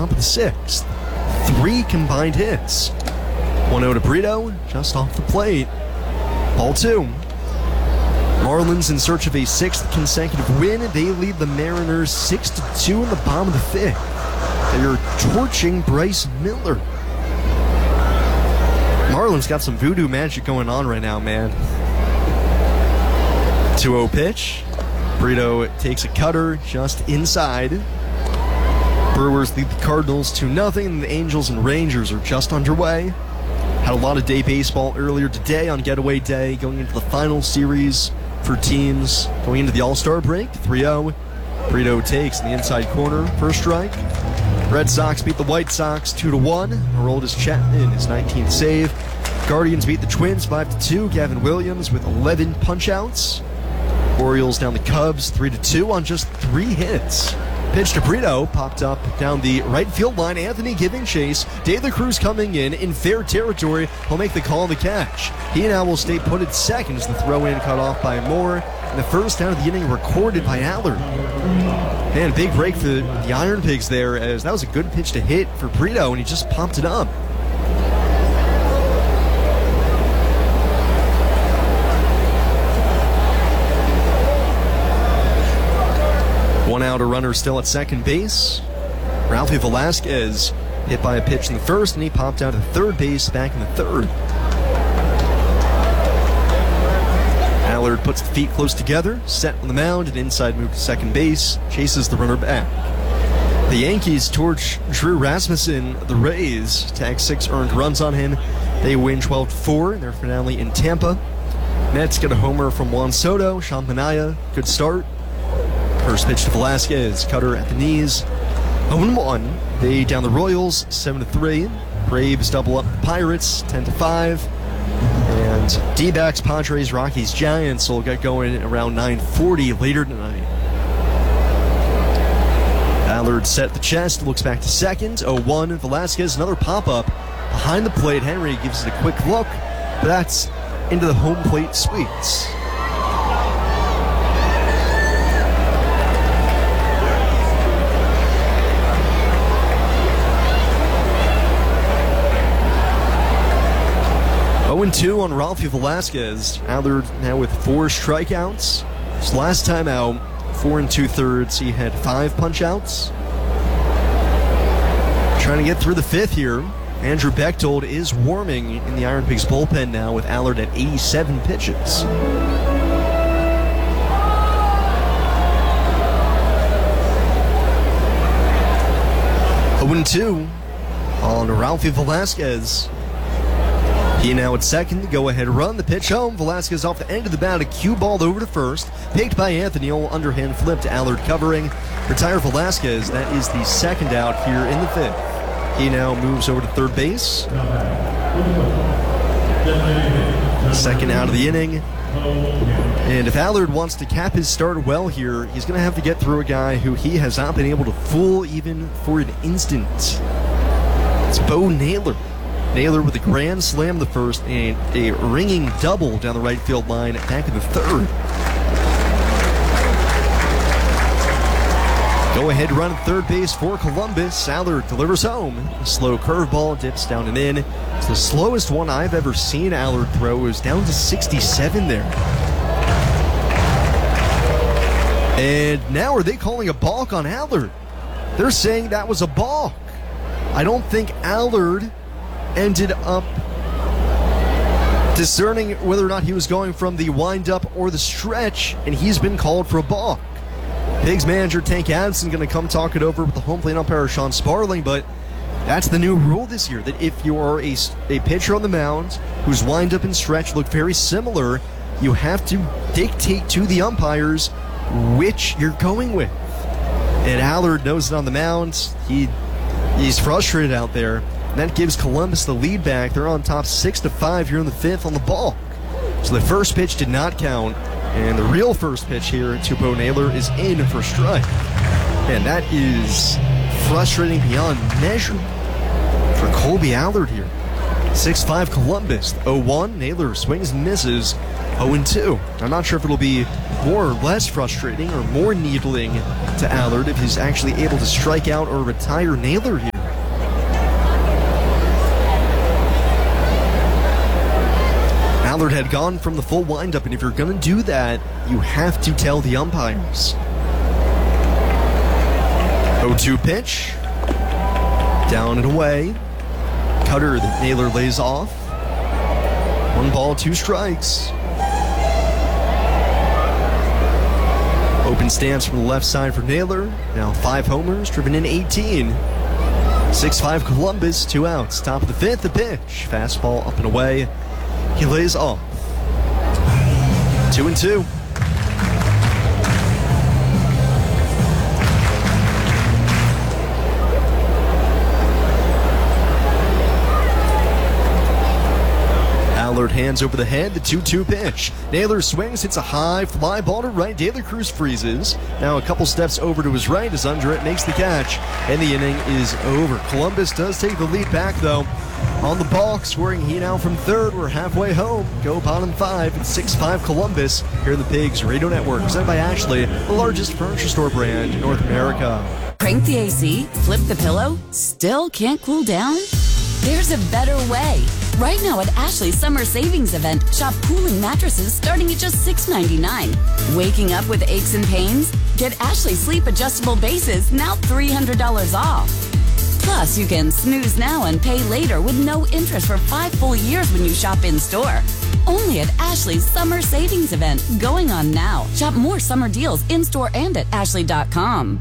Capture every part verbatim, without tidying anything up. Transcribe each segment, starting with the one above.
top of the sixth. Three combined hits. one oh to Brito, just off the plate. Ball two. Marlins in search of a sixth consecutive win. They lead the Mariners six to two in the bottom of the fifth. They are torching Bryce Miller. Marlins got some voodoo magic going on right now, man. two oh pitch. Brito takes a cutter just inside. Brewers lead the Cardinals two nothing, and the Angels and Rangers are just underway. Had a lot of day baseball earlier today on Getaway Day, going into the final series for teams going into the All-Star break. three oh. Brito takes in the inside corner. First strike. Red Sox beat the White Sox two to one. Aroldis Chapman his nineteenth save. Guardians beat the Twins five to two. Gavin Williams with eleven punch-outs. Orioles down the Cubs three to two on just three hits. Pitch to Brito, popped up down the right field line. Anthony giving chase. De La Cruz coming in in fair territory. He'll make the call on the catch. He now will stay put at second as the throw-in cut off by Moore. And the first out of the inning recorded by Allard. Man, big break for the Iron Pigs there, as that was a good pitch to hit for Brito, and he just popped it up. One out, a runner still at second base. Ralphie Velasquez hit by a pitch in the first, and he popped out to third base back in the third. Allard puts the feet close together, set on the mound, and inside move to second base, chases the runner back. The Yankees torch Drew Rasmussen. The Rays tag six earned runs on him. They win twelve to four in their finale in Tampa. Mets get a homer from Juan Soto. Sean Manaea, good start. First pitch to Velasquez, cutter at the knees. oh one. They down the Royals, seven to three. Braves double up the Pirates, ten to five. And D-backs, Padres, Rockies, Giants will get going around nine forty later tonight. Allard set the chest, looks back to second. oh one. Velasquez, another pop-up behind the plate. Henry gives it a quick look, but that's into the home plate suites. oh two on Ralphie Velasquez. Allard now with four strikeouts. His last time out, four and two-thirds, he had five punch-outs. Trying to get through the fifth here. Andrew Bechtold is warming in the Iron Pigs bullpen now with Allard at eighty-seven pitches. oh two on Ralphie Velasquez. He now at second, go-ahead run, the pitch home. Velasquez off the end of the bat, a cue ball over to first. Picked by Anthony, underhand flip to Allard covering. Retire Velasquez, that is the second out here in the fifth. He now moves over to third base. Second out of the inning. And if Allard wants to cap his start well here, he's going to have to get through a guy who he has not been able to fool even for an instant. It's Bo Naylor. Naylor with a grand slam the first and a ringing double down the right field line back in the third. Go ahead run at third base for Columbus. Allard delivers home. A slow curveball dips down and in. It's the slowest one I've ever seen Allard throw. It was down to sixty-seven there. And now are they calling a balk on Allard? They're saying that was a balk. I don't think Allard ended up discerning whether or not he was going from the wind-up or the stretch, and he's been called for a balk. Pigs manager Tank Addison going to come talk it over with the home plate umpire Sean Sparling, but that's the new rule this year, that if you are a, a pitcher on the mound whose wind-up and stretch look very similar, you have to dictate to the umpires which you're going with. And Allard knows it on the mound. He he's frustrated out there. And that gives Columbus the lead back. They're on top six to five here in the fifth on the ball. So the first pitch did not count, and the real first pitch here to Bo Naylor is in for strike. And that is frustrating beyond measure for Colby Allard here. six five Columbus. oh one. Naylor swings and misses. oh two. I'm not sure if it'll be more or less frustrating or more needling to Allard if he's actually able to strike out or retire Naylor here. Allard had gone from the full windup, and if you're going to do that, you have to tell the umpires. oh two pitch. Down and away. Cutter that Naylor lays off. One ball, two strikes. Open stance from the left side for Naylor. Now five homers, driven in eighteen. six five Columbus, two outs. Top of the fifth, the pitch. Fastball up and away. He lays off. Two and two. Allard hands over the head, the two two pitch. Naylor swings, hits a high fly ball to right. De La Cruz freezes. Now a couple steps over to his right as Undret makes the catch, and the inning is over. Columbus does take the lead back, though. On the balk, scoring he now from third. We're halfway home. Go bottom five. It's six five Columbus here in the Pigs Radio Network. Presented by Ashley, the largest furniture store brand in North America. Crank the A C? Flip the pillow? Still can't cool down? There's a better way. Right now at Ashley's Summer Savings Event, shop cooling mattresses starting at just six ninety-nine. Waking up with aches and pains? Get Ashley Sleep Adjustable Bases, now three hundred dollars off. Plus, you can snooze now and pay later with no interest for five full years when you shop in-store. Only at Ashley's Summer Savings Event, going on now. Shop more summer deals in-store and at ashley dot com.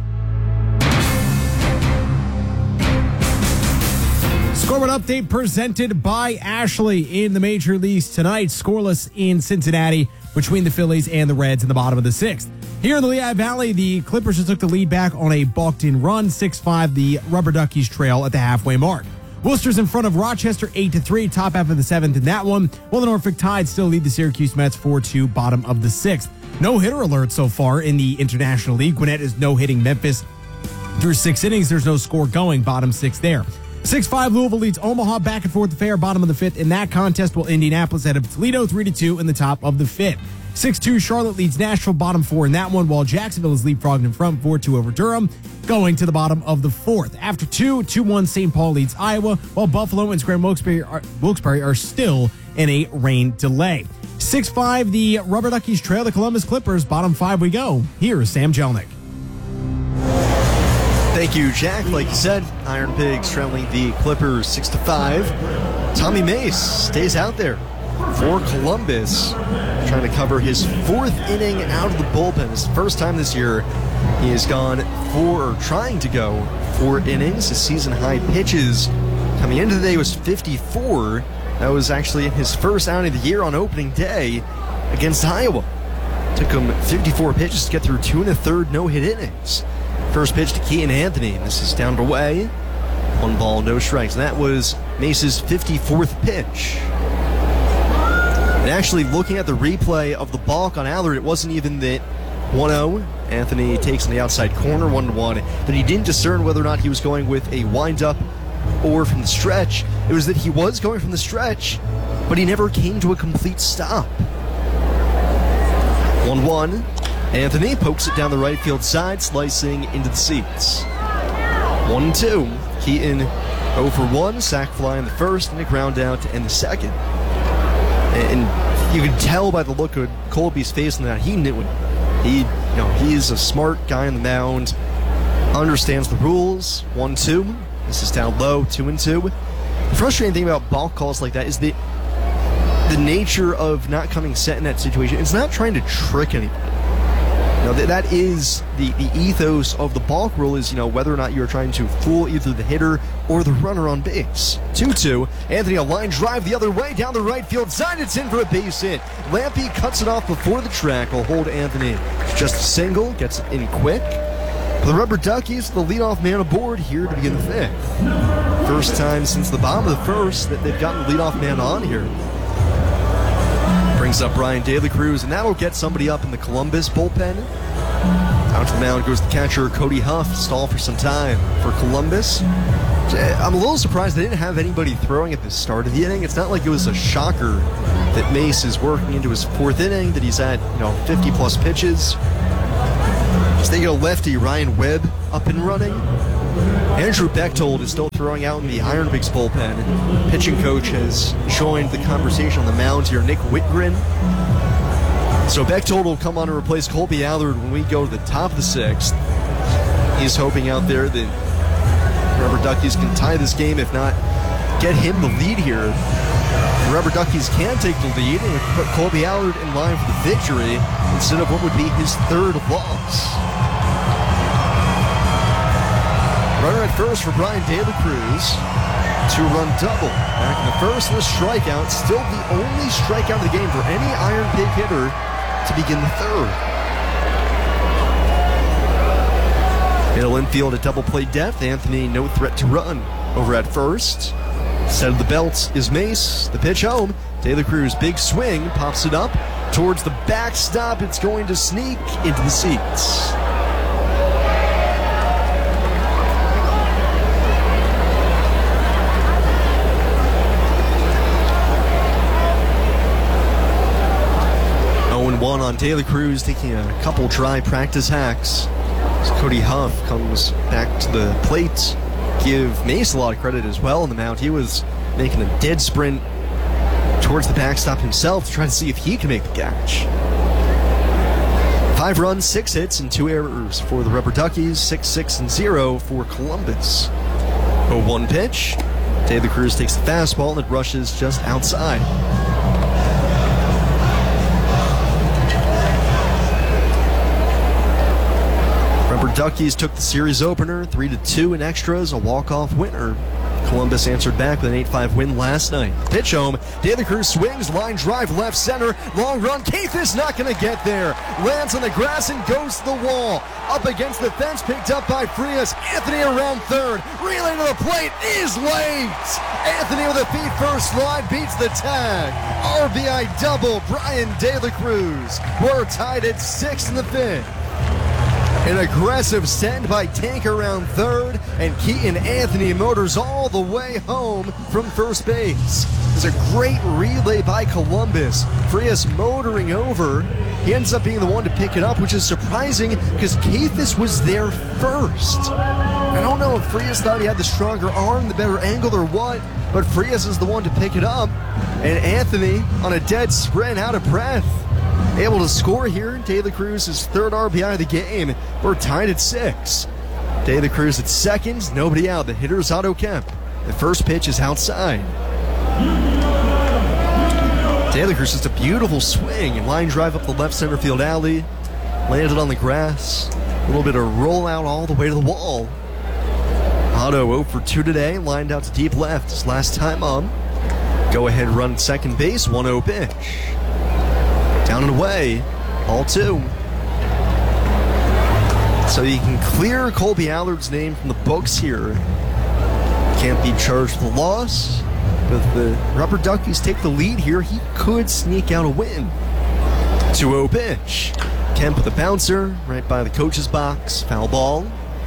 Scoreboard update presented by Ashley in the Major Leagues tonight. Scoreless in Cincinnati between the Phillies and the Reds in the bottom of the sixth. Here in the Lehigh Valley, the Clippers just took the lead back on a balked-in run. six five, the Rubber Duckies trail at the halfway mark. Worcester's in front of Rochester eight to three, top half of the seventh in that one, while the Norfolk Tide still lead the Syracuse Mets four two, bottom of the sixth. No-hitter alert so far in the International League. Gwinnett is no-hitting Memphis through six innings. There's no score going, bottom six there. six five Louisville leads Omaha, back and forth affair, bottom of the fifth in that contest, while Indianapolis ahead of Toledo three to two in the top of the fifth. six two Charlotte leads Nashville, bottom four in that one, while Jacksonville is leapfrogged in front four two over Durham, going to the bottom of the fourth. After two, two one Saint Paul leads Iowa, while Buffalo and Grand Wilkes-Barre are, Wilkes-Barre are still in a rain delay. six five the Rubber Duckies trail the Columbus Clippers, bottom five we go. Here's Sam Jelnick. Thank you, Jack. Like you said, Iron Pigs trailing the Clippers six to five. Tommy Mace stays out there for Columbus, trying to cover his fourth inning out of the bullpen. It's the first time this year he has gone four, or trying to go four innings. His season high pitches coming into the day was fifty-four. That was actually his first outing of the year on opening day against Iowa. Took him fifty-four pitches to get through two and a third no-hit innings. First pitch to Keaton Anthony, and this is down and away. One ball, no strikes. And that was Mace's fifty-fourth pitch. And actually, looking at the replay of the balk on Allard, it wasn't even that one oh. Anthony takes on the outside corner, one to one. That he didn't discern whether or not he was going with a windup or from the stretch. It was that he was going from the stretch, but he never came to a complete stop. one one. Anthony pokes it down the right field side, slicing into the seats. one two. Keaton oh for one, sac fly in the first, and a ground out to end the second. And you can tell by the look of Colby's face on that, he knew it. He, you know, he's a smart guy on the mound, understands the rules. one two. This is down low, two and two. The frustrating thing about balk calls like that is that the nature of not coming set in that situation, it's not trying to trick anybody. You know, that, that is the, the ethos of the balk rule is, you know, whether or not you're trying to fool either the hitter or the runner on base. two two. Anthony, a line drive the other way down the right field side. It's in for a base hit. Lampy cuts it off before the track. Will hold Anthony. Just a single. Gets it in quick. The Rubber Duckies, the leadoff man aboard here to begin the fifth. First time since the bottom of the first that they've gotten the leadoff man on here. Brings up Brian De La Cruz, and that'll get somebody up in the Columbus bullpen. Out to the mound goes the catcher, Cody Huff, stall for some time for Columbus. I'm a little surprised they didn't have anybody throwing at the start of the inning. It's not like it was a shocker that Mace is working into his fourth inning, that he's at, you know, fifty plus pitches. So they get a lefty, Ryan Webb, up and running. Andrew Bechtold is still throwing out in the Iron Pigs bullpen. Pitching coach has joined the conversation on the mound here, Nick Whitgren. So Bechtold will come on to replace Colby Allard when we go to the top of the sixth. He's hoping out there that Rubber Duckies can tie this game, if not get him the lead here. The Rubber Duckies can take the lead and put Colby Allard in line for the victory instead of what would be his third loss. Runner at first for Brian De La Cruz. Two-run double. Back in the first and a strikeout. Still the only strikeout of the game for any Iron Pig hitter to begin the third. Middle infield at double play depth. Anthony, no threat to run. Over at first. Set of the belt is Mace. The pitch home. De La Cruz, big swing. Pops it up towards the backstop. It's going to sneak into the seats. one on De La Cruz, taking a couple dry practice hacks. As Cody Huff comes back to the plate. Give Mace a lot of credit as well on the mound. He was making a dead sprint towards the backstop himself to try to see if he can make the catch. Five runs, six hits, and two errors for the Rubber Duckies. Six, six, and zero for Columbus. oh one pitch. De La Cruz takes the fastball and it rushes just outside. Rubber Duckies took the series opener, three to two in extras, a walk-off winner. Columbus answered back with an eight five win last night. Pitch home, De La Cruz swings, line drive left center, long run, Keith is not going to get there. Lands on the grass and goes to the wall. Up against the fence, picked up by Frias. Anthony around third, relay to the plate, is late. Anthony with a feet first slide, beats the tag. R B I double, Brian De La Cruz. We're tied at six in the fifth. An aggressive send by Tank around third, and Keaton Anthony motors all the way home from first base. There's a great relay by Columbus. Frias motoring over. He ends up being the one to pick it up, which is surprising because Keithis was there first. I don't know if Frias thought he had the stronger arm, the better angle, or what, but Frias is the one to pick it up. And Anthony, on a dead sprint, out of breath, able to score here. De La Cruz, his third R B I of the game. We're tied at six. De La Cruz at second, nobody out. The hitter's Otto Kemp. The first pitch is outside. De La Cruz, just a beautiful swing. Line drive up the left center field alley. Landed on the grass. A little bit of rollout all the way to the wall. Otto oh for two today. Lined out to deep left his last time up. Go ahead run at second base. one oh pitch. Down and away, all two. So you can clear Colby Allard's name from the books here. Can't be charged with a loss. But if the Rubber Duckies take the lead here, he could sneak out a win. two oh pitch. Kemp with a bouncer right by the coach's box. Foul ball.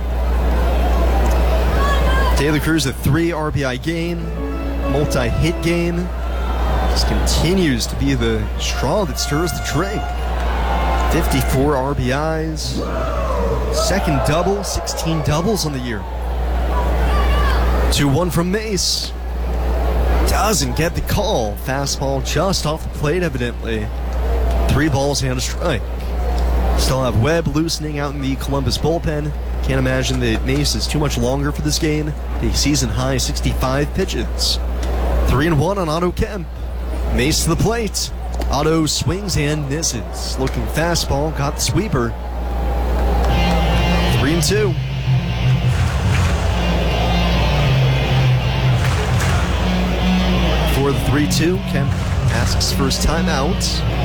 De La Cruz a three R B I game. Multi-hit game. Just continues to be the straw that stirs the drink. fifty-four R B Is. Second double, sixteen doubles on the year. two one from Mace. Doesn't get the call. Fastball just off the plate, evidently. Three balls and a strike. Still have Webb loosening out in the Columbus bullpen. Can't imagine that Mace is too much longer for this game. A season high sixty-five pitches. Three and one on Otto Kemp. Mace to the plate. Otto swings and misses. Looking fastball, got the sweeper. Three and two. For the three two, Kemp asks for his timeout.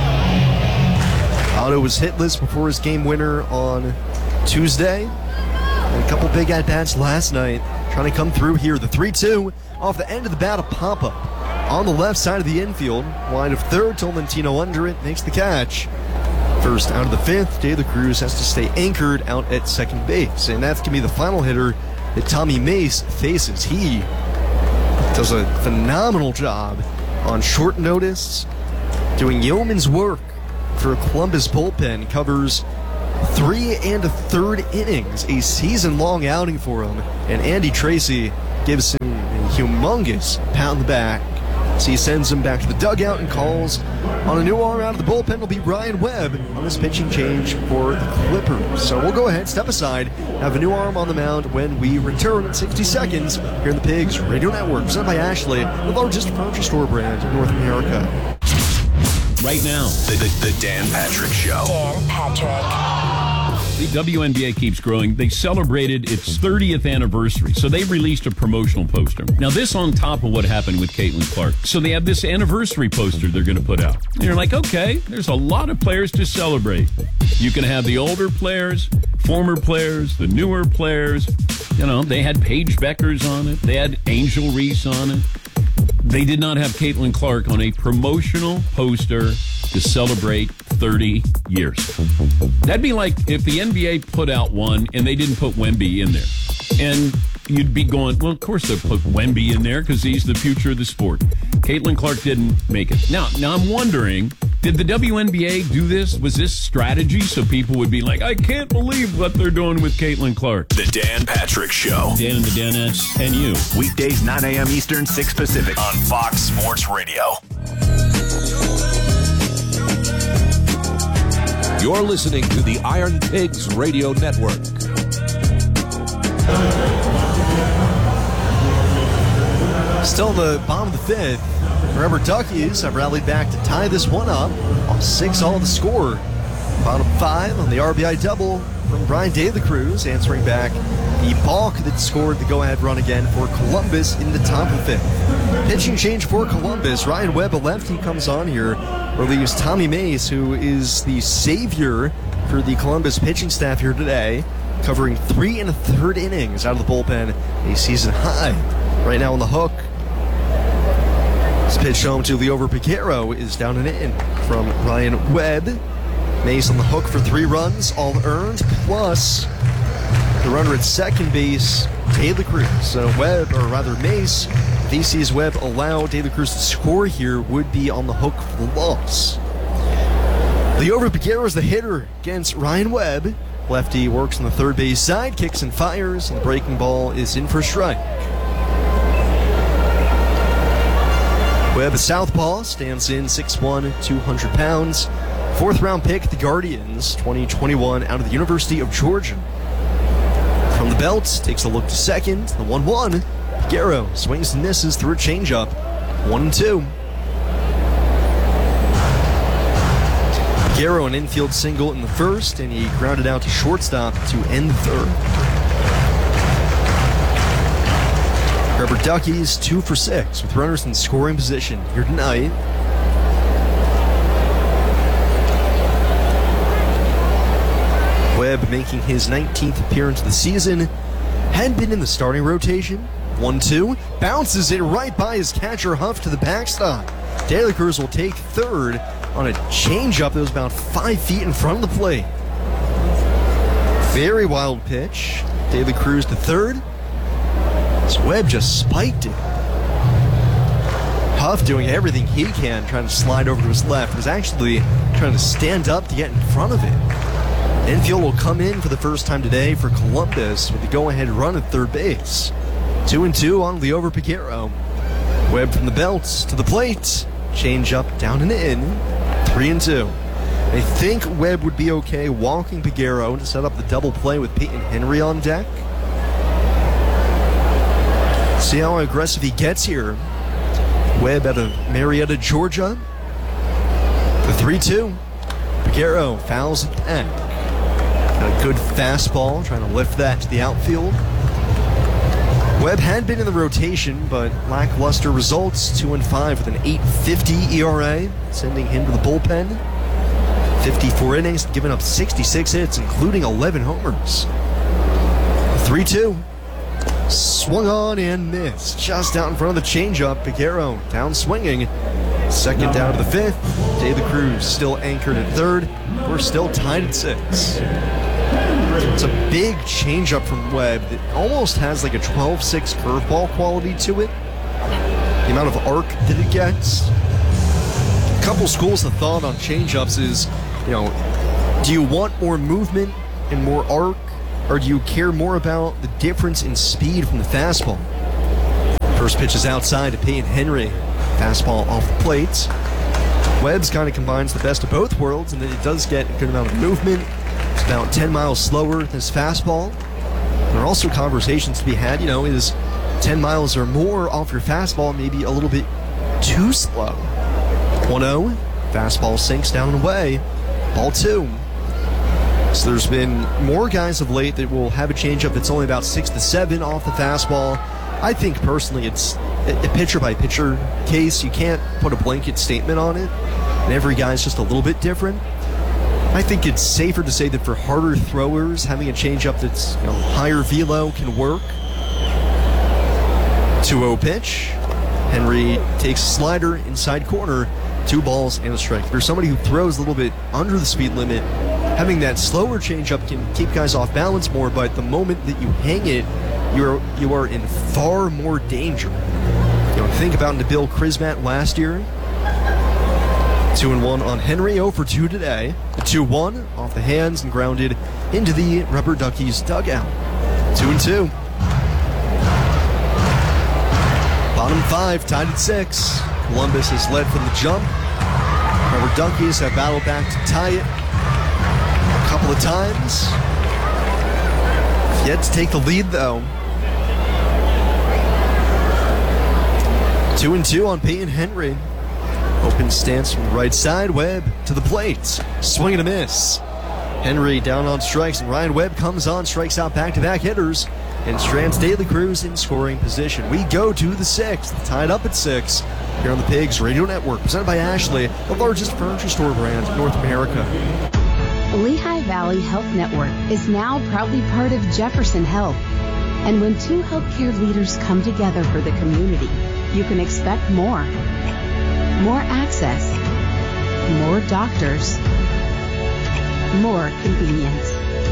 Otto was hitless before his game winner on Tuesday. And a couple big at-bats last night. Trying to come through here. The three two off the end of the bat, a pop-up. On the left side of the infield, wide of third, Tolentino under it, makes the catch. First out of the fifth, De La Cruz has to stay anchored out at second base, and that's going to be the final hitter that Tommy Mace faces. He does a phenomenal job on short notice, doing yeoman's work for a Columbus bullpen. Covers Three and a third innings, a season-long outing for him. And Andy Tracy gives him a humongous pat on the back. So he sends him back to the dugout and calls on a new arm out of the bullpen. Will be Ryan Webb on this pitching change for the Clippers. So we'll go ahead, step aside, have a new arm on the mound when we return in sixty seconds here in the Pigs Radio Network, presented by Ashley, the largest furniture store brand in North America. Right now, the, the, the Dan Patrick Show. Dan Patrick. The W N B A keeps growing. They celebrated its thirtieth anniversary, so they released a promotional poster. Now, this on top of what happened with Caitlin Clark. So they have this anniversary poster they're going to put out. And you're like, okay, there's a lot of players to celebrate. You can have the older players, former players, the newer players. You know, they had Paige Beckers on it. They had Angel Reese on it. They did not have Caitlin Clark on a promotional poster to celebrate thirty years. That'd be like if the N B A put out one and they didn't put Wemby in there. And you'd be going, well, of course they'll put Wemby in there because he's the future of the sport. Caitlin Clark didn't make it. Now, now I'm wondering, did the W N B A do this? Was this strategy so people would be like, I can't believe what they're doing with Caitlin Clark? The Dan Patrick Show. Dan and the Danettes and you. Weekdays, nine a.m. Eastern, six Pacific on Fox Sports Radio. You're listening to the Iron Pigs Radio Network. Still in the bottom of the fifth. Forever Duckies have rallied back to tie this one up on six all the score. Bottom five on the R B I double from Brian De La Cruz, answering back the balk that scored the go-ahead run again for Columbus in the top of the fifth. Pitching change for Columbus. Ryan Webb, a lefty, comes on here, relieves Tommy Mace, who is the savior for the Columbus pitching staff here today, covering three and a third innings out of the bullpen, a season high. Right now on the hook. This pitch home to Liover Peguero is down and in from Ryan Webb. Mace on the hook for three runs, all earned, plus the runner at second base, De La Cruz. So Webb, or rather Mace, if he sees Webb allow De La Cruz to score here, would be on the hook for the loss. Liover Peguero is the hitter against Ryan Webb. Lefty works on the third base side, kicks and fires, and the breaking ball is in for a strike. Webb, a southpaw, stands in six one, two hundred pounds. Fourth round pick, the Guardians, twenty twenty-one, out of the University of Georgia. From the belt, takes a look to second, the one one. Peguero swings and misses through a changeup, one and two. Peguero an infield single in the first, and he grounded out to shortstop to end the third. Rubber Duckies, two for six, with runners in scoring position here tonight. Webb making his nineteenth appearance of the season. Had been in the starting rotation. one two. Bounces it right by his catcher Huff to the backstop. De La Cruz will take third on a changeup that was about five feet in front of the plate. Very wild pitch. De La Cruz to third. This Webb just spiked it. Huff doing everything he can, trying to slide over to his left. Was actually trying to stand up to get in front of it. Infield will come in for the first time today for Columbus with the go-ahead run at third base. Two and two on Liover Peguero. Webb from the belt to the plate. Change up, down and in. Three and two. I think Webb would be okay walking Peguero to set up the double play with Peyton Henry on deck. See how aggressive he gets here. Webb out of Marietta, Georgia. The three two. Peguero fouls it back. Got a good fastball, trying to lift that to the outfield. Webb had been in the rotation, but lackluster results. Two and five with an eight fifty E R A, sending him to the bullpen. fifty-four innings, giving up sixty-six hits, including eleven homers. three two. Swung on and missed. Just out in front of the changeup. Peguero down swinging. Second down to the fifth. De La Cruz still anchored at third. We're still tied at six. It's a big changeup from Webb that almost has like a twelve six curveball quality to it. The amount of arc that it gets. A couple schools of thought on changeups is, you know, Do you want more movement and more arc, or do you care more about the difference in speed from the fastball? First pitch is outside to Peyton Henry. Fastball off the plate. Webbs kind of combines the best of both worlds, and then it does get a good amount of movement. It's about ten miles slower than his fastball. There are also conversations to be had, you know, is ten miles or more off your fastball maybe a little bit too slow? one oh, fastball sinks down and away. Ball two. So there's been more guys of late that will have a changeup that's only about six to seven off the fastball. I think personally it's a pitcher by pitcher case. You can't put a blanket statement on it, and every guy's just a little bit different. I think it's safer to say that for harder throwers, having a changeup that's, you know, higher velo can work. two oh pitch. Henry takes a slider inside corner. Two balls and a strike. If you're somebody who throws a little bit under the speed limit, having that slower changeup can keep guys off balance more, but the moment that you hang it, you're you are in far more danger. You know, think about Nabil Krismat last year. two and one on Henry, oh for two today. The two one off the hands and grounded into the Rubber Duckies dugout. two and two. Bottom five, tied at six. Columbus has led from the jump. Rubber Duckies have battled back to tie it a couple of times. Yet to take the lead, though. Two and two on Peyton Henry. Open stance from the right side. Webb to the plate. Swing and a miss. Henry down on strikes, and Ryan Webb comes on, strikes out back-to-back hitters, and strands Daily Cruz in scoring position. We go to the sixth, tied up at six, here on the Pigs Radio Network, presented by Ashley, the largest furniture store brand in North America. Lehigh Valley Health Network is now proudly part of Jefferson Health. And when two healthcare leaders come together for the community, you can expect more. More access, more doctors, more convenience.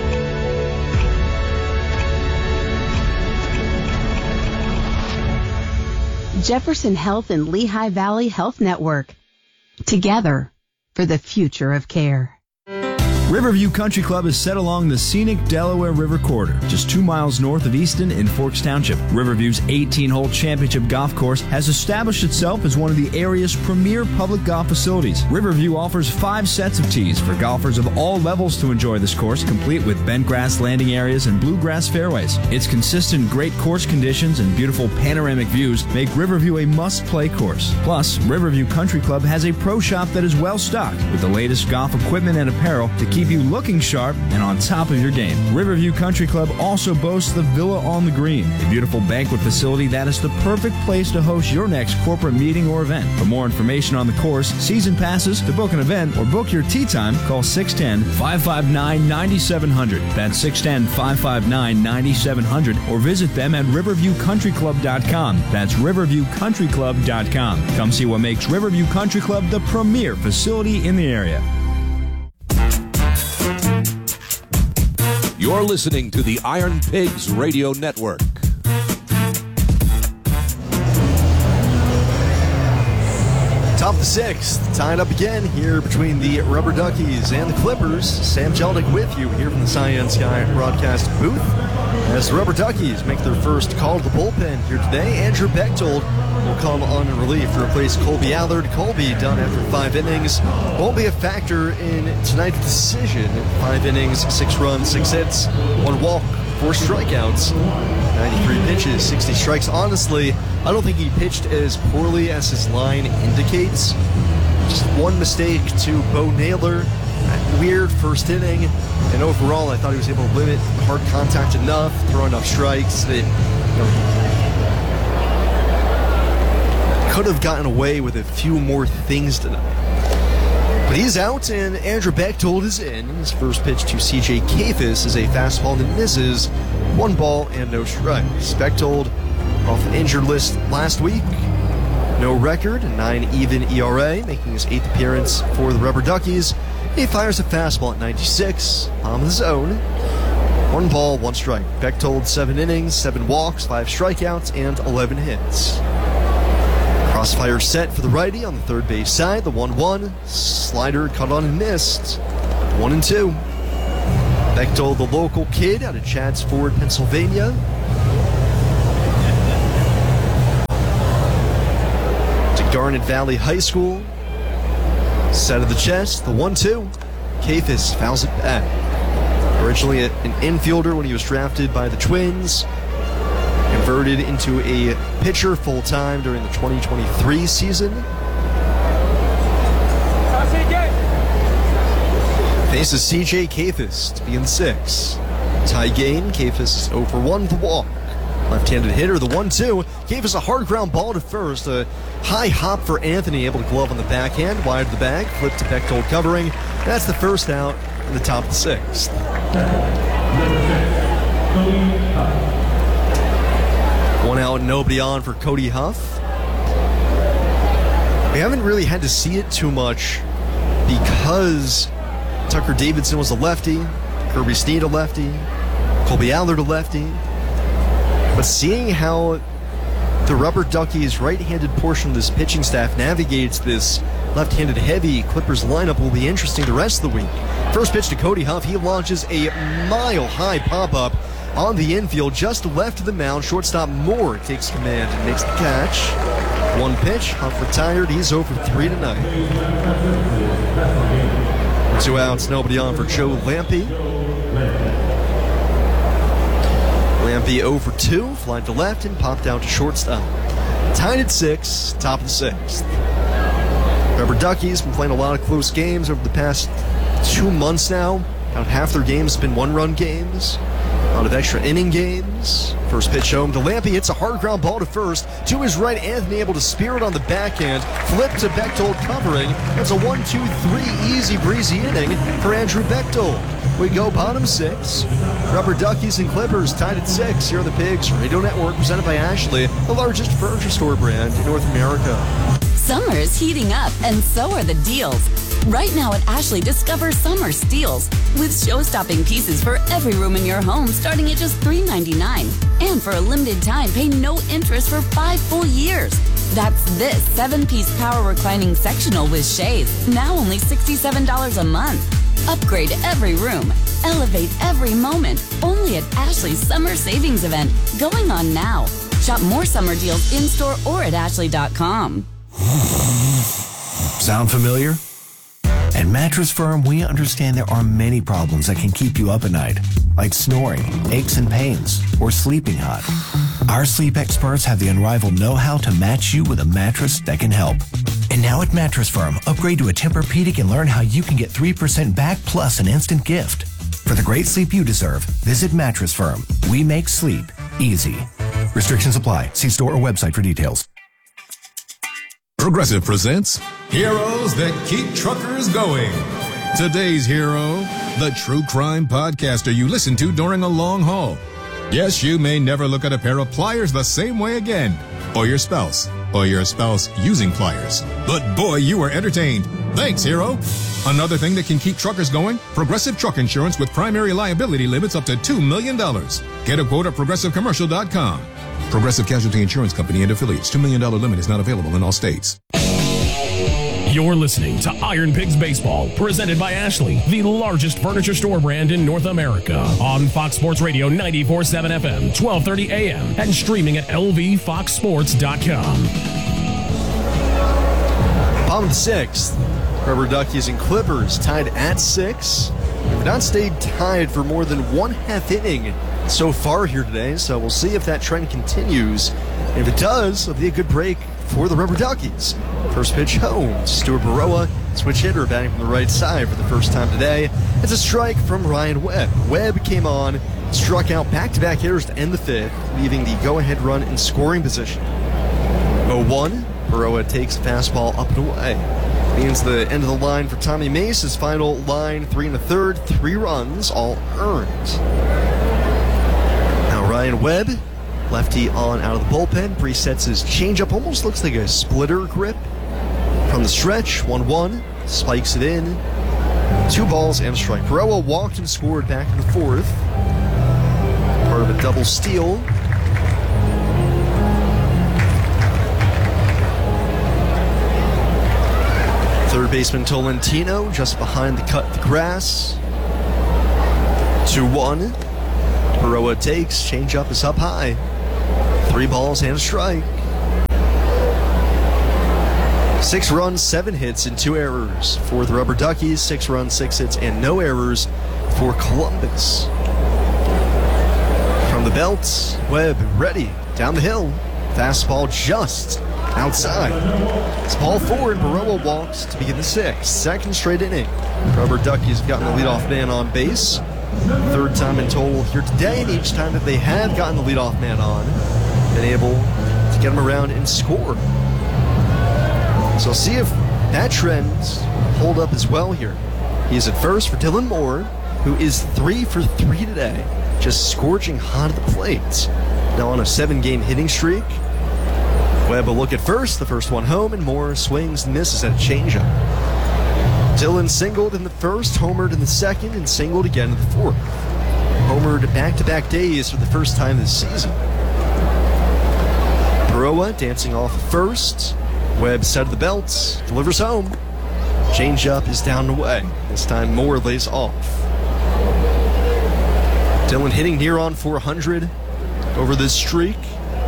Jefferson Health and Lehigh Valley Health Network. Together for the future of care. Riverview Country Club is set along the scenic Delaware River corridor, just two miles north of Easton in Forks Township. Riverview's eighteen-hole championship golf course has established itself as one of the area's premier public golf facilities. Riverview offers five sets of tees for golfers of all levels to enjoy this course, complete with bent grass landing areas and bluegrass fairways. Its consistent great course conditions and beautiful panoramic views make Riverview a must-play course. Plus, Riverview Country Club has a pro shop that is well-stocked with the latest golf equipment and apparel to keep you looking sharp and on top of your game. Riverview Country Club also boasts the Villa on the Green, a beautiful banquet facility that is the perfect place to host your next corporate meeting or event. For more information on the course, season passes, to book an event, or book your tee time, call six one zero, five five nine, nine seven zero zero. That's six one zero, five five nine, nine seven zero zero, or visit them at riverview country club dot com. That's riverview country club dot com. Come see what makes Riverview Country Club the premier facility in the area. You're listening to the Iron Pigs Radio Network. Top of the sixth, tied up again here between the Rubber Duckies and the Clippers. Sam Jelnick with you here from the Cyan Sky broadcast booth. As the Rubber Duckies make their first call to the bullpen here today, Andrew Bechtold will come on in relief to replace Colby Allard. Colby, done after five innings, won't be a factor in tonight's decision. Five innings, six runs, six hits, one walk, four strikeouts, ninety-three pitches, sixty strikes. Honestly, I don't think he pitched as poorly as his line indicates. Just one mistake to Bo Naylor. That weird first inning. And overall, I thought he was able to limit hard contact enough, throw enough strikes that, you know, could have gotten away with a few more things tonight. But he's out, and Andrew Bechtold is in. His first pitch to C J Kafis is a fastball that misses. One ball and no strikes. Bechtold off the injured list last week. No record, nine even E R A, making his eighth appearance for the Rubber Duckies. He fires a fastball at ninety-six, palm of the zone. One ball, one strike. Bechtold, seven innings, seven walks, five strikeouts, and eleven hits. Crossfire set for the righty on the third base side. The one one. Slider cut on and missed. One and two. Bechtel, the local kid out of Chadds Ford, Pennsylvania. To Garnet Valley High School. Set of the chest, the one two. Kafis fouls it back. Originally an infielder when he was drafted by the Twins. Converted into a pitcher full-time during the twenty twenty-three season. Faces C J Kafis to be in the sixth. Tie game, Kafis is zero for one with the walk. Left-handed hitter, the one two. Kafis a hard ground ball to first. A high hop for Anthony, able to glove on the backhand, wide of the bag, flip to Bechtel covering. That's the first out in the top of the sixth. One out, nobody on for Cody Huff. We haven't really had to see it too much because Tucker Davidson was a lefty, Kirby Snead a lefty, Colby Allard a lefty. But seeing how the Rubber Duckies' right-handed portion of this pitching staff navigates this left-handed heavy Clippers lineup will be interesting the rest of the week. First pitch to Cody Huff. He launches a mile-high pop-up on the infield just left of the mound. Shortstop Moore takes command and makes the catch. One pitch. Huff retired. He's zero for three tonight. Two outs, nobody on for Joe Lampe. Lampe zero for two, flied to left and popped out to shortstop. Tied at six, top of the sixth. Rubber Duckies been playing a lot of close games over the past two months now. About half their games have been one-run games. A lot of extra inning games. First pitch home to Lampe. Hits a hard ground ball to first. To his right, Anthony able to spear it on the backhand. Flip to Bechtel covering. That's a one two three easy breezy inning for Andrew Bechtel. We go bottom six. Rubber Duckies and Clippers tied at six. Here are the Pigs Radio Network presented by Ashley, the largest furniture store brand in North America. Summer's heating up, and so are the deals. Right now at Ashley, discover summer steals with show-stopping pieces for every room in your home starting at just three ninety-nine. And for a limited time, pay no interest for five full years. That's this seven-piece power reclining sectional with shades, now only sixty-seven dollars a month. Upgrade every room, elevate every moment, only at Ashley's Summer Savings Event, going on now. Shop more summer deals in-store or at ashley dot com. Sound familiar? At Mattress Firm, we understand there are many problems that can keep you up at night, like snoring, aches and pains, or sleeping hot. Our sleep experts have the unrivaled know-how to match you with a mattress that can help. And now at Mattress Firm, upgrade to a Tempur-Pedic and learn how you can get three percent back plus an instant gift. For the great sleep you deserve, visit Mattress Firm. We make sleep easy. Restrictions apply. See store or website for details. Progressive presents Heroes That Keep Truckers Going. Today's hero, the true crime podcaster you listen to during a long haul. Yes, you may never look at a pair of pliers the same way again. Or your spouse. Or your spouse using pliers. But boy, you were entertained. Thanks, hero. Another thing that can keep truckers going, Progressive Truck Insurance with primary liability limits up to two million dollars. Get a quote at progressive commercial dot com. Progressive Casualty Insurance Company and affiliates. two million dollars limit is not available in all states. You're listening to Iron Pigs Baseball, presented by Ashley, the largest furniture store brand in North America. On Fox Sports Radio ninety-four point seven F M, twelve thirty A M, and streaming at L V fox sports dot com. Bottom of the sixth. Rubber Duckies and Clippers tied at six. We've not stayed tied for more than one half inning so far here today, so we'll see if that trend continues. And if it does, it'll be a good break for the Rubber Duckies. First pitch home. Stuart Baroa, switch hitter, batting from the right side for the first time today. It's a strike from Ryan Webb. Webb came on, struck out back-to-back hitters to end the fifth, leaving the go-ahead run in scoring position. oh one, Baroa takes a fastball up and away. Means the end of the line for Tommy Mace. His final line, three and a third, three runs, all earned. Now Ryan Webb, lefty on out of the bullpen, presets his changeup, almost looks like a splitter grip. From the stretch, one one, spikes it in. Two balls and a strike. Baroa walked and scored back in the fourth. Part of a double steal. Third baseman Tolentino just behind the cut the grass. two one. Baroa takes. Changeup is up high. Three balls and a strike. Six runs, seven hits, and two errors for the Rubber Duckies. Six runs, six hits, and no errors for Columbus. From the belt, Webb ready. Down the hill. Fastball just outside. It's ball four, and Baroa walks to begin the sixth. Second straight inning. Rubber Duckies have gotten the leadoff man on base. Third time in total here today, and each time that they have gotten the leadoff man on, been able to get him around and score. So see if that trend hold up as well here. He's at first for Dylan Moore, who is three for three today, just scorching hot at the plate. Now on a seven-game hitting streak. Webb a look at first, the first one home, and Moore swings and misses at a changeup. Dylan singled in the first, homered in the second, and singled again in the fourth. Homered back-to-back days for the first time this season. Baroa dancing off first. Webb set of the belts, delivers home. Changeup is down and away. This time Moore lays off. Dylan hitting near on four hundred over this streak.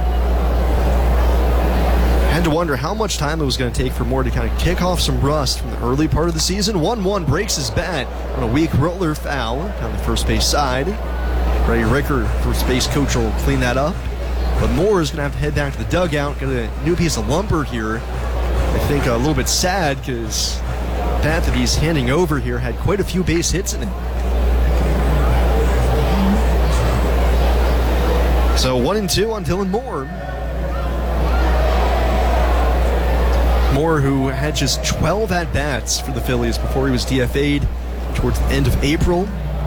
Had to wonder how much time it was going to take for Moore to kind of kick off some rust from the early part of the season. one one breaks his bat on a weak roller foul down the first base side. Ray Ricker, first base coach, will clean that up. But Moore is going to have to head back to the dugout, get a new piece of lumber here. I think a little bit sad because the bat that he's handing over here had quite a few base hits in it. So one and two on Dylan Moore. Moore, who had just twelve at-bats for the Phillies before he was D F A'd towards the end of April.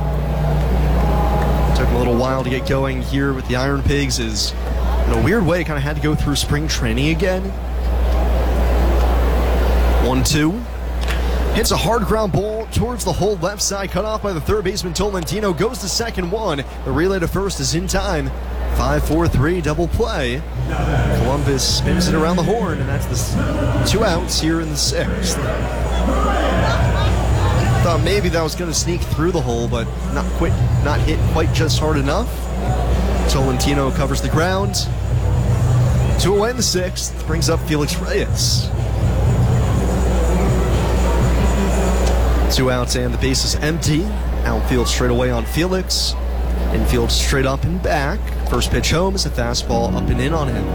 Took him a little while to get going here with the Iron Pigs, is in a weird way kind of had to go through spring training again. one two. Hits a hard ground ball towards the hole left side, cut off by the third baseman Tolentino. Goes to second one. The relay to first is in time. five four three double play. Columbus spins it around the horn, and that's the two outs here in the sixth. Thought maybe that was going to sneak through the hole, but not quite, not hit quite just hard enough. Tolentino covers the ground. Two away in the sixth, brings up Felix Reyes. Two outs and the base is empty. Outfield straight away on Felix. Infield straight up and back. First pitch home is a fastball up and in on him.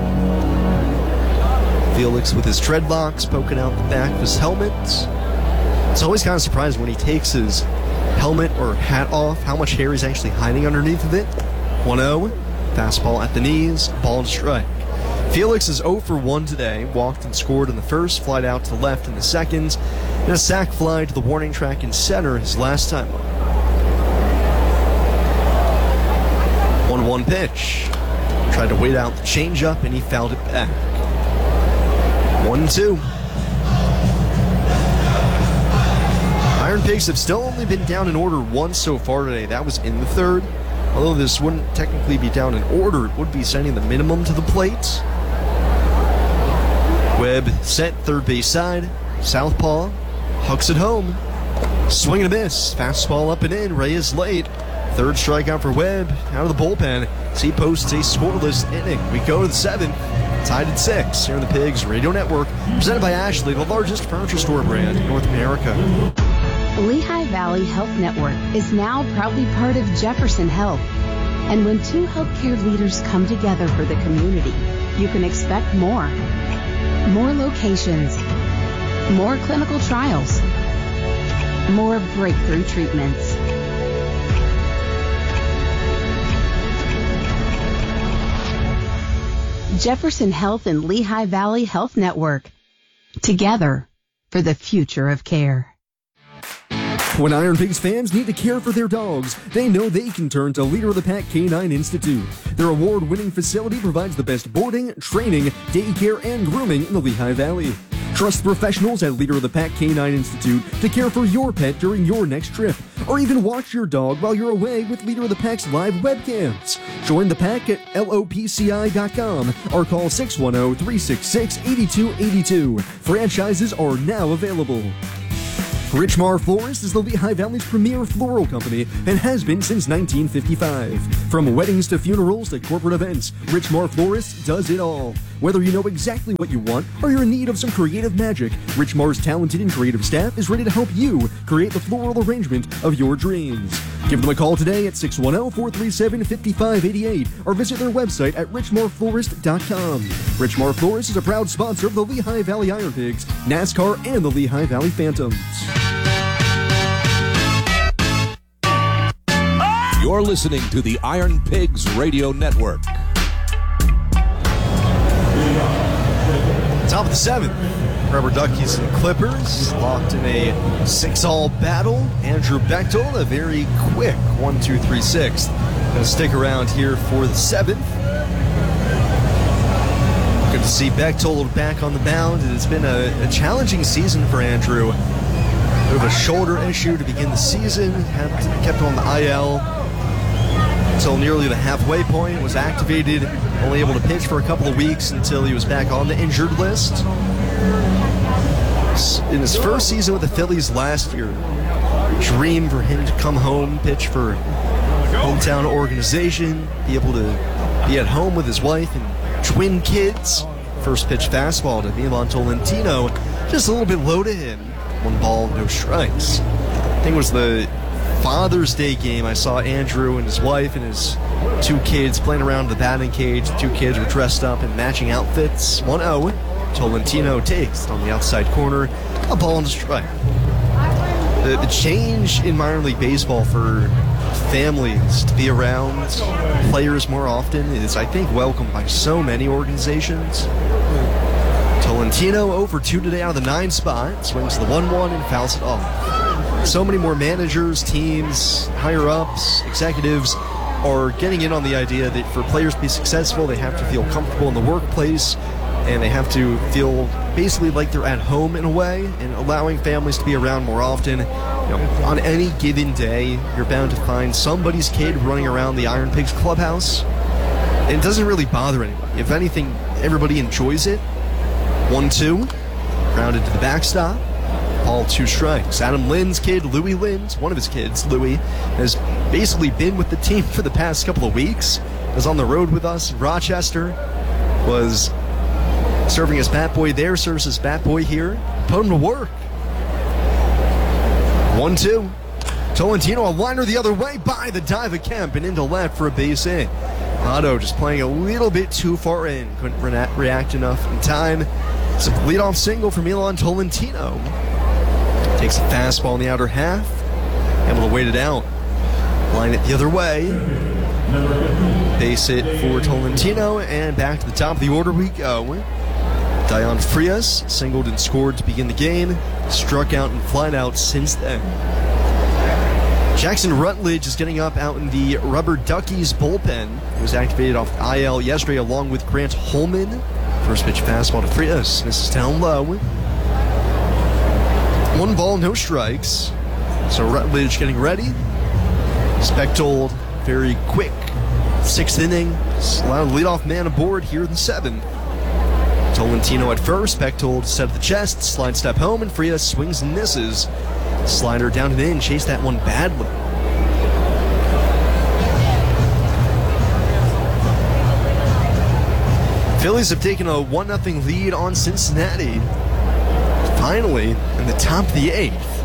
Felix with his dreadlocks poking out the back of his helmet. It's always kind of surprising when he takes his helmet or hat off how much hair he's actually hiding underneath of it. one oh. Fastball at the knees. Ball and strike. Felix is oh for one today. Walked and scored in the first, flied out to the left in the second, and a sac fly to the warning track in center his last time up. one one pitch. Tried to wait out the changeup, and he fouled it back. one two. Iron Pigs have still only been down in order once so far today. That was in the third. Although this wouldn't technically be down in order, it would be sending the minimum to the plate. Webb set third base side. Southpaw hucks it home. Swing and a miss. Fastball up and in. Reyes late. Third strikeout for Webb out of the bullpen. As he posts a scoreless inning. We go to the seventh. Tied at six here on the Pigs Radio Network. Presented by Ashley, the largest furniture store brand in North America. Lehigh Valley Health Network is now proudly part of Jefferson Health. And when two healthcare leaders come together for the community, you can expect more. More locations, more clinical trials, more breakthrough treatments. Jefferson Health and Lehigh Valley Health Network. Together for the future of care. When Iron Pigs fans need to care for their dogs, they know they can turn to Leader of the Pack Canine Institute. Their award-winning facility provides the best boarding, training, daycare, and grooming in the Lehigh Valley. Trust professionals at Leader of the Pack Canine Institute to care for your pet during your next trip, or even watch your dog while you're away with Leader of the Pack's live webcams. Join the pack at L O P C I dot com or call six one zero, three six six, eight two eight two. Franchises are now available. Richmar Florist is the Lehigh Valley's premier floral company and has been since nineteen fifty-five. From weddings to funerals to corporate events, Richmar Florist does it all. Whether you know exactly what you want or you're in need of some creative magic, Richmar's talented and creative staff is ready to help you create the floral arrangement of your dreams. Give them a call today at six one zero, four three seven, five five eight eight or visit their website at richmar florist dot com. Richmar Florist is a proud sponsor of the Lehigh Valley Iron Pigs, NASCAR, and the Lehigh Valley Phantoms. You're listening to the Iron Pigs Radio Network. Top of the seventh, Rubber Duckies and Clippers locked in a six-all battle. Andrew Bechtold, a very quick one two three six. Gonna stick around here for the seventh. Good to see Bechtold back on the mound. It has been a, a challenging season for Andrew. Bit of a shoulder issue to begin the season. Had kept on the I L until nearly the halfway point, was activated, only able to pitch for a couple of weeks until he was back on the injured list. In his first season with the Phillies last year, dream for him to come home, pitch for hometown organization, be able to be at home with his wife and twin kids. First pitch fastball to Milan Tolentino, just a little bit low to him. One ball, no strikes. I think it was the Father's Day game. I saw Andrew and his wife and his two kids playing around the batting cage. The two kids were dressed up in matching outfits. one oh. Tolentino takes on the outside corner. A ball and a strike. The, the change in minor league baseball for families to be around players more often is, I think, welcomed by so many organizations. Tolentino oh for two today out of the nine spot. Swings the one one and fouls it off. So many more managers, teams, higher-ups, executives are getting in on the idea that for players to be successful, they have to feel comfortable in the workplace, and they have to feel basically like they're at home in a way, and allowing families to be around more often. You know, on any given day, you're bound to find somebody's kid running around the Iron Pigs clubhouse, and it doesn't really bother anybody. If anything, everybody enjoys it. one two, grounded to the backstop. All two strikes. Adam Lynn's kid, Louis Lynn's, one of his kids, Louis, has basically been with the team for the past couple of weeks. Was on the road with us in Rochester. Was serving as bat boy there, serves as bat boy here. Put him to work. one two. Tolentino, a liner the other way by the dive of Kemp and into left for a base hit. Otto just playing a little bit too far in. Couldn't re- react enough in time. It's a leadoff single for Milan Tolentino. Takes a fastball in the outer half. Able to wait it out. Line it the other way. Base hit for Tolentino. And back to the top of the order we go. Dion Frias singled and scored to begin the game. Struck out and flied out since then. Jackson Rutledge is getting up out in the Rubber Duckies bullpen. He was activated off the I L yesterday along with Grant Holman. First pitch fastball to Frias. Misses down low. One ball, no strikes. So Rutledge getting ready. Bechtold, very quick. Sixth inning. Allowed leadoff man aboard here in the seventh. Tolentino at first. Bechtold set at the chest. Slide step home, and Frias swings and misses. Slider down and in. Chased that one badly. Phillies have taken a one nothing lead on Cincinnati. Finally, in the top of the eighth.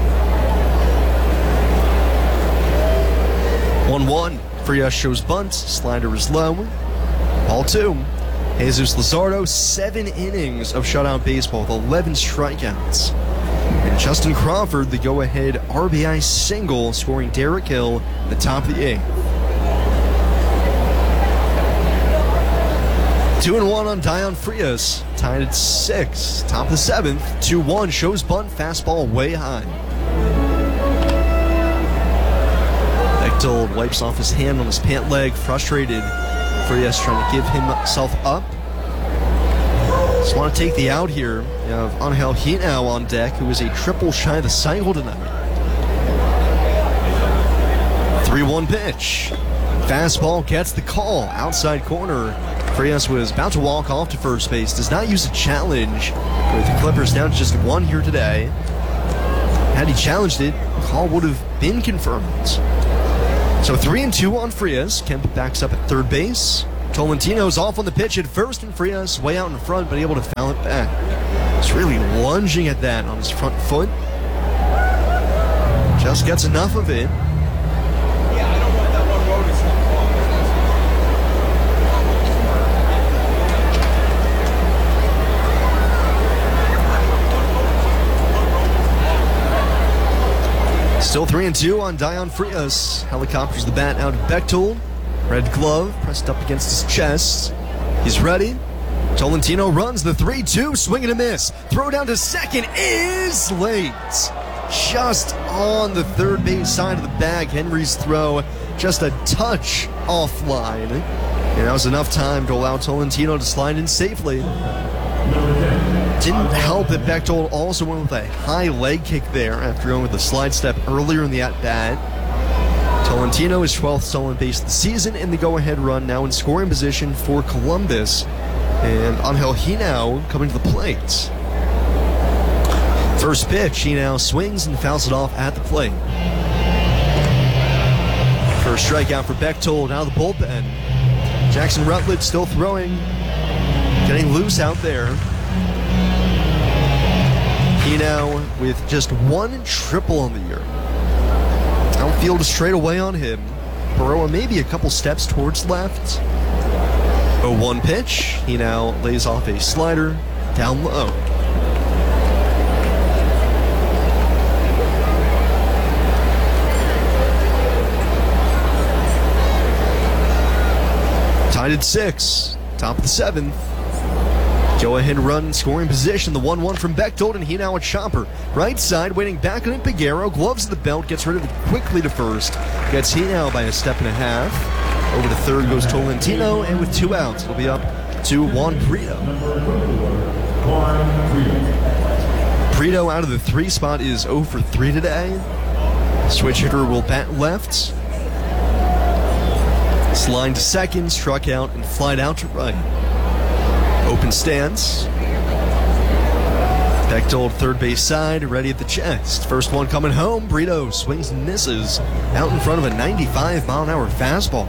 one one. Frias shows bunt. Slider is low. Ball two. Jesus Luzardo, seven innings of shutout baseball with eleven strikeouts. And Justin Crawford, the go-ahead R B I single, scoring Derek Hill in the top of the eighth. Two and one on Dion Frias, tied at six. Top of the seventh, two one, shows bunt, fastball way high. Bechtold wipes off his hand on his pant leg, frustrated. Frias trying to give himself up. Just want to take the out here. You have Angel Hinao on deck, who is a triple shy of the cycle tonight. three one pitch. Fastball gets the call. Outside corner. Frias was about to walk off to first base. Does not use a challenge. With the Clippers down to just one here today. had he challenged it, call would have been confirmed. So three and two on Frias. Kemp backs up at third base. Tolentino's off on the pitch at first, and Frias way out in front, but able to foul it back. He's really lunging at that on his front foot. Just gets enough of it. Still three and two on Dion Frias. Helicopters the bat out of Bechtold. Red glove pressed up against his chest. He's ready. Tolentino runs the three two, swing and a miss. Throw down to second is late. Just on the third base side of the bag. Henry's throw just a touch offline. And that was enough time to allow Tolentino to slide in safely. Didn't help that Bechtold also went with a high leg kick there after going with a slide step earlier in the at-bat. Tolentino is twelfth stolen base of the season in the go-ahead run, now in scoring position for Columbus. And Angel Hinao coming to the plate. First pitch, Hinao swings and fouls it off at the plate. First strikeout for Bechtold out of the bullpen. Jackson Rutledge still throwing, getting loose out there. Hinao with just one triple on the year. Outfield is straight away on him. Baroa maybe a couple steps towards left. oh one pitch. Hinao lays off a slider down low. Tied at six. Top of the seventh. Go-ahead run, scoring position, the one one from Bechtold, and Hinao at Chopper. Right side, waiting back on it, Peguero, gloves the belt, gets rid of it quickly to first. Gets Hinao by a step and a half. Over to third goes Tolentino, and with two outs, it'll be up to Juan Prieto. Prieto out of the three spot is oh for three today. Switch hitter will bat left. Slide to second, struck out, and flied out to right. Open stance. Bechtold third base side, ready at the chest. First one coming home. Brito swings and misses out in front of a ninety-five mile an hour fastball.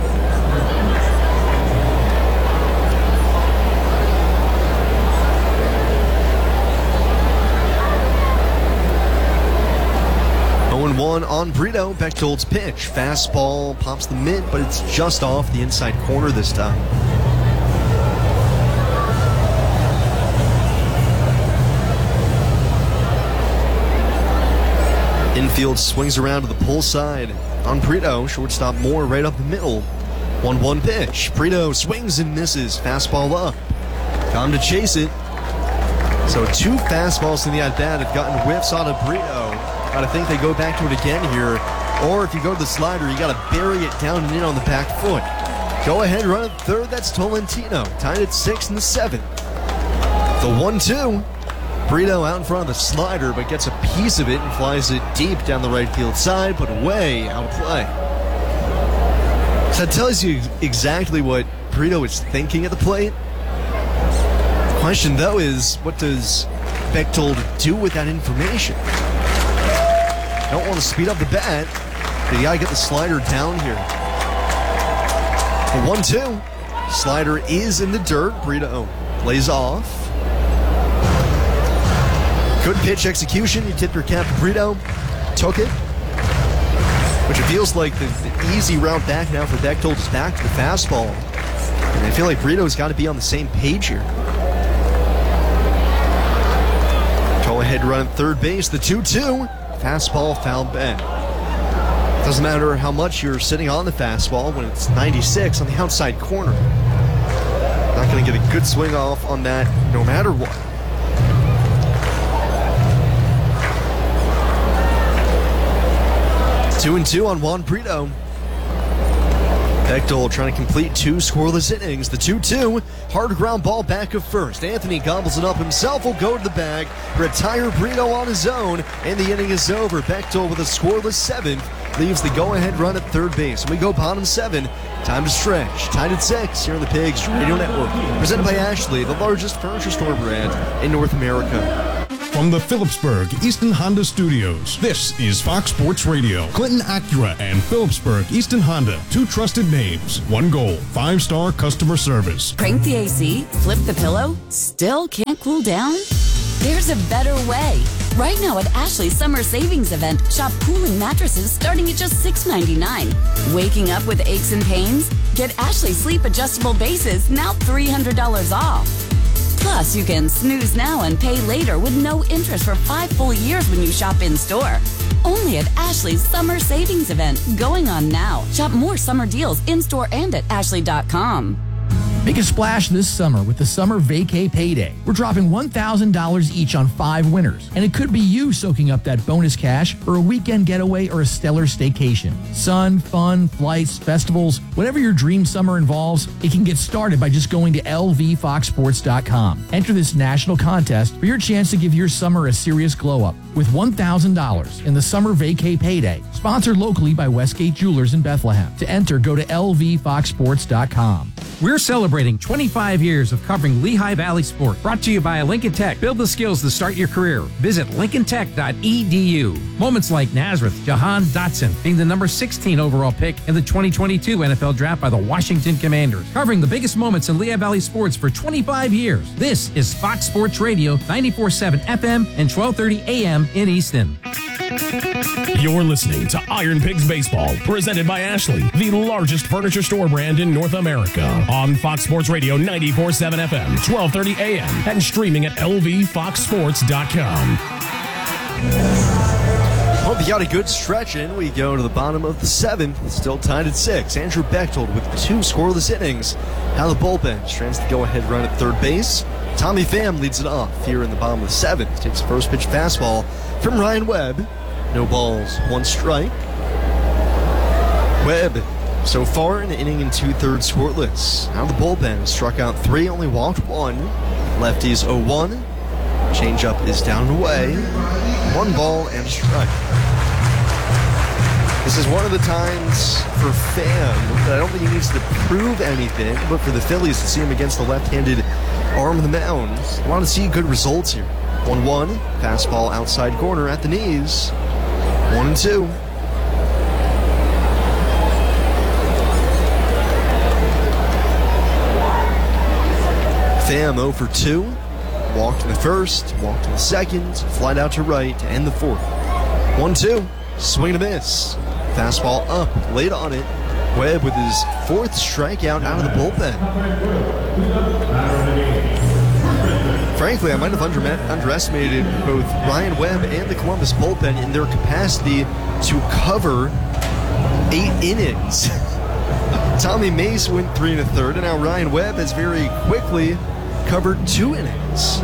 oh and one on Brito. Bechtold's pitch. Fastball pops the mitt, but it's just off the inside corner this time. Infield swings around to the pull side on Prieto. Shortstop Moore right up the middle. one one pitch. Prieto swings and misses. Fastball up. Time to chase it. So two fastballs in the at-bat have gotten whiffs out of Prieto. Gotta think they go back to it again here. Or if you go to the slider, you gotta bury it down and in on the back foot. Go ahead, run at third. That's Tolentino. Tied at six in the seventh. The one two. Brito out in front of the slider, but gets a piece of it and flies it deep down the right field side, but way out of play. So that tells you exactly what Brito is thinking at the plate. The question, though, is what does Bechtold do with that information? Don't want to speed up the bat, but you got to get the slider down here. The one two. Slider is in the dirt. Brito lays off. Good pitch execution. You tip your cap to Brito. Took it. Which it feels like the, the easy route back now for Bechtold is back to the fastball. And I feel like Brito's got to be on the same page here. Go ahead run at third base. The two two. Fastball foul back. Doesn't matter how much you're sitting on the fastball when it's ninety-six on the outside corner. Not going to get a good swing off on that no matter what. Two and two on Juan Prieto. Bechtold trying to complete two scoreless innings. The two two, hard ground ball back of first. Anthony gobbles it up himself, will go to the bag, retire Brito on his own, and the inning is over. Bechtold with a scoreless seventh leaves the go-ahead run at third base. We go bottom seven. Time to stretch. Tied at six here on the Pigs Radio Network. Presented by Ashley, the largest furniture store brand in North America. From the Phillipsburg Easton Honda Studios, this is Fox Sports Radio. Clinton Acura and Phillipsburg Easton Honda, two trusted names, one goal, five-star customer service. Crank the A C, flip the pillow, still can't cool down? There's a better way. Right now at Ashley's Summer Savings Event, shop cooling mattresses starting at just six ninety-nine. Waking up with aches and pains? Get Ashley Sleep Adjustable Bases, now three hundred dollars off. Plus, you can snooze now and pay later with no interest for five full years when you shop in-store. Only at Ashley's Summer Savings Event, going on now. Shop more summer deals in-store and at ashley dot com. Make a splash this summer with the Summer Vacay Payday. We're dropping one thousand dollars each on five winners, and it could be you soaking up that bonus cash for a weekend getaway or a stellar staycation. Sun, fun, flights, festivals, whatever your dream summer involves, it can get started by just going to L V fox sports dot com. Enter this national contest for your chance to give your summer a serious glow-up with one thousand dollars in the Summer Vacay Payday, sponsored locally by Westgate Jewelers in Bethlehem. To enter, go to L V fox sports dot com. We're celebrating twenty-five years of covering Lehigh Valley sport. Brought to you by Lincoln Tech. Build the skills to start your career. Visit lincoln tech dot e d u. Moments like Nazareth Jahan Dotson being the number sixteen overall pick in the twenty twenty-two N F L Draft by the Washington Commanders. Covering the biggest moments in Lehigh Valley sports for twenty-five years. This is Fox Sports Radio, ninety-four point seven F M and twelve thirty A M in Easton. You're listening to Iron Pigs Baseball, presented by Ashley, the largest furniture store brand in North America. On Fox Sports Radio, ninety-four point seven F M, twelve thirty A M, and streaming at L V fox sports dot com. Hope you got a good stretch in. We go to the bottom of the seventh, still tied at six. Andrew Bechtold with two scoreless innings. Now the bullpen strands the go-ahead run at third base. Tommy Pham leads it off here in the bottom of the seventh. Takes the first pitch fastball from Ryan Webb. No balls, one strike. Webb, so far an inning and two-thirds scoreless. Now the bullpen struck out three, only walked one. Lefties oh one. Changeup is down and away. One ball and a strike. This is one of the times for Pham that I don't think he needs to prove anything, but for the Phillies to see him against the left-handed arm of the mound, I want to see good results here. one one, fastball outside corner at the knees. one and two. Pham oh for two. Walked in the first, walked in the second, flied out to right to end the fourth. one two, swing and a miss. Fastball up, late on it. Webb with his fourth strikeout out of the bullpen. Frankly, I might have under- underestimated both Ryan Webb and the Columbus bullpen in their capacity to cover eight innings. Tommy Mace went three and a third, and now Ryan Webb has very quickly covered two innings.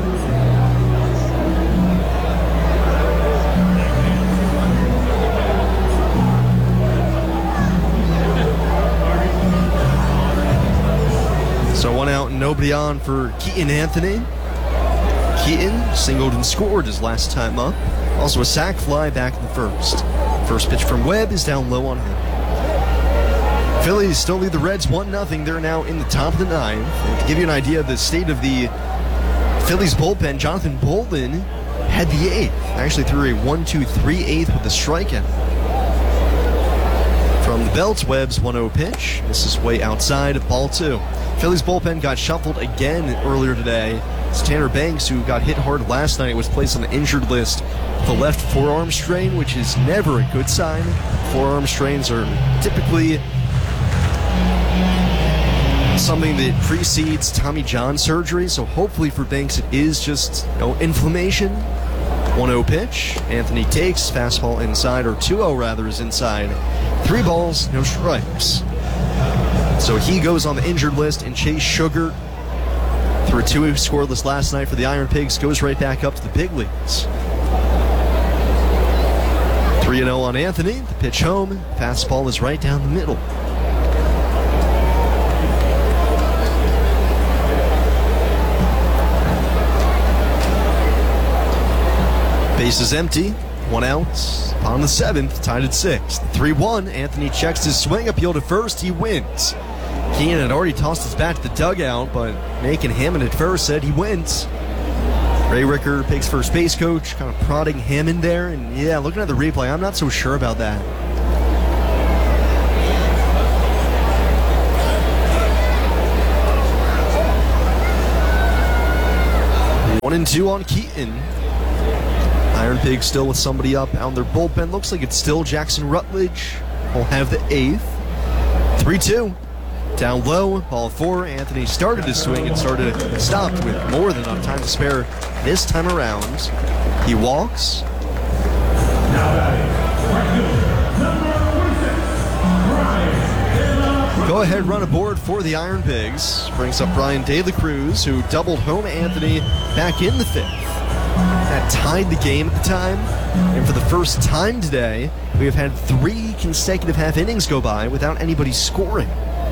So one out and nobody on for Keaton Anthony. Keaton singled and scored his last time up. Also a sac fly back in the first. First pitch from Webb is down low on him. Phillies still lead the Reds one nothing. They're now in the top of the ninth. And to give you an idea of the state of the Phillies bullpen, Jonathan Bolden had the eighth. Actually threw a one two three eighth with a strikeout. From the belt, Webb's one oh pitch. This is way outside of ball two. Phillies bullpen got shuffled again earlier today. It's Tanner Banks, who got hit hard last night, was placed on the injured list with a left forearm strain, which is never a good sign. Forearm strains are typically something that precedes Tommy John surgery, so hopefully for Banks it is just, you know, inflammation. one oh pitch. Anthony takes, fastball inside, or two oh rather is inside. Three balls, no strikes. So he goes on the injured list, and Chase Sugar, through a two scoreless last night for the Iron Pigs, goes right back up to the big leagues. three and oh on Anthony. The pitch home. Fastball is right down the middle. Base is empty. One out on the seventh, tied at six. three one. Anthony checks his swing appeal to first. He wins. Keenan had already tossed his bat to the dugout, but Macon Hammond at first said he wins. Ray Ricker, Pigs first base coach, kind of prodding him in there. And yeah, looking at the replay, I'm not so sure about that. One and two on Keaton. Iron Pigs still with somebody up on their bullpen. Looks like it's still Jackson Rutledge. Will have the eighth. three two. Down low, ball four. Anthony started to swing and started stopped with more than enough time to spare this time around. He walks. Go ahead, run aboard for the Iron Pigs. Brings up Brian De La Cruz, who doubled home Anthony back in the fifth. That tied the game at the time. And for the first time today, we have had three consecutive half innings go by without anybody scoring.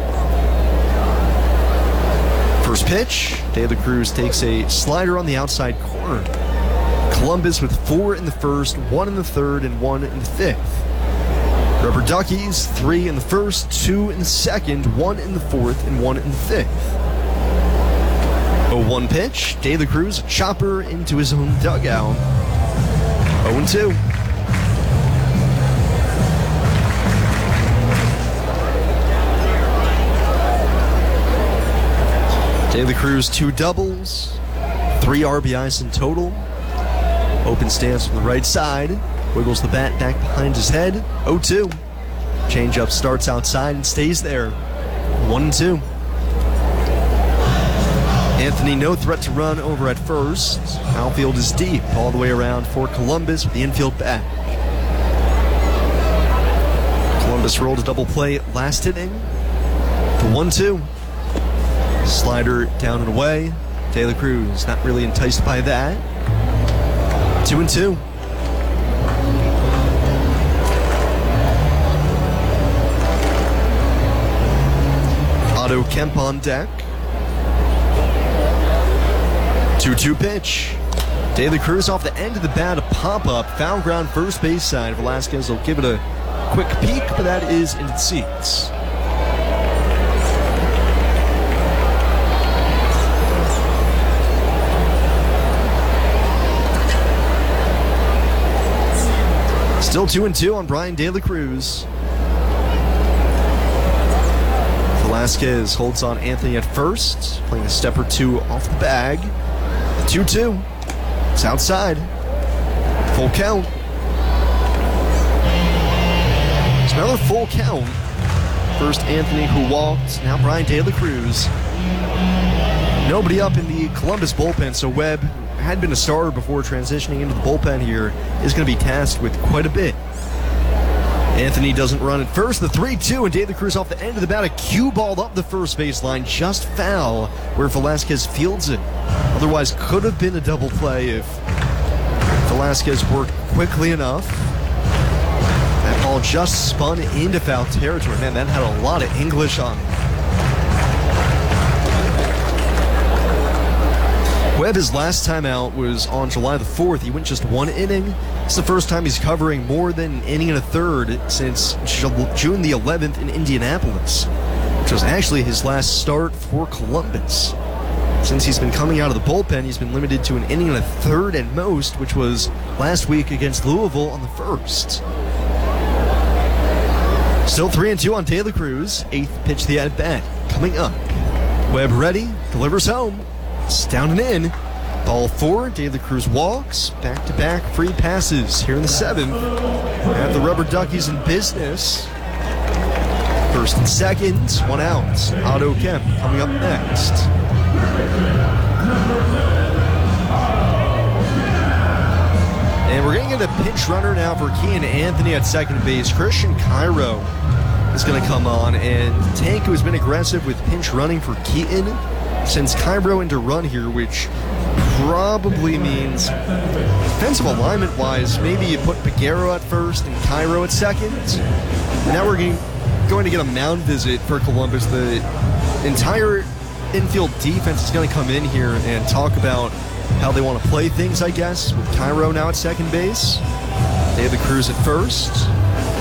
First pitch, De La Cruz takes a slider on the outside corner. Columbus with four in the first, one in the third, and one in the fifth. Rubber Duckies, three in the first, two in the second, one in the fourth, and one in the fifth. oh one pitch, De La Cruz, a chopper into his own dugout. oh two. De La Cruz, two doubles, three R B Is in total. Open stance from the right side. Wiggles the bat back behind his head. oh two. Changeup starts outside and stays there. one and two. Anthony, no threat to run over at first. Outfield is deep all the way around for Columbus with the infield back. Columbus rolled a double play last inning. The one two. Slider down and away. De La Cruz not really enticed by that. Two and two. Otto Kemp on deck. two two pitch. De La Cruz off the end of the bat, a pop-up, foul ground first base side. Velasquez will give it a quick peek, but that is in its seats. Still two and two on Brian De La Cruz. Velasquez holds on Anthony at first, playing a step or two off the bag. two two. It's outside. Full count. It's another full count. First Anthony, who walked. Now Brian De La Cruz. Nobody up in the Columbus bullpen, so Webb, who had been a starter before transitioning into the bullpen here, is going to be tasked with quite a bit. Anthony doesn't run at first. The three two, and De La Cruz off the end of the bat. A cue ball up the first baseline, just foul where Velasquez fields it. Otherwise, could have been a double play if Velasquez worked quickly enough. That ball just spun into foul territory. Man, that had a lot of English on. Webb, his last time out was on July the fourth. He went just one inning. It's the first time he's covering more than an inning and a third since June the eleventh in Indianapolis, which was actually his last start for Columbus. Since he's been coming out of the bullpen, he's been limited to an inning and a third at most, which was last week against Louisville on the first. Still three and two on De La Cruz. Eighth pitch of the at-bat coming up. Webb ready, delivers home. It's down and in. Ball four, De La Cruz walks. Back-to-back free passes here in the seventh. Have the Rubber Duckies in business. First and second, one out. Otto Kemp coming up next. And we're going to get a pinch runner now for Kean Anthony at second base. Christian Cairo is going to come on, and Tank, who has been aggressive with pinch running for Keaton, sends Cairo into run here, which probably means defensive alignment-wise, maybe you put Peguero at first and Cairo at second. And now we're getting, going to get a mound visit for Columbus. The entire infield defense is going to come in here and talk about how they want to play things, I guess, with Cairo now at second base. De La Cruz at first.